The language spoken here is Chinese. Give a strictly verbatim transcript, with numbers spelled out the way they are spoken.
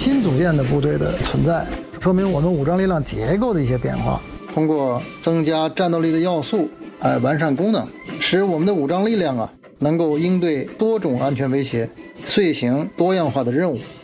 新组建的部队的存在，说明我们武装力量结构的一些变化。通过增加战斗力的要素，哎，完善功能，使我们的武装力量啊，能够应对多种安全威胁，遂行多样化的任务。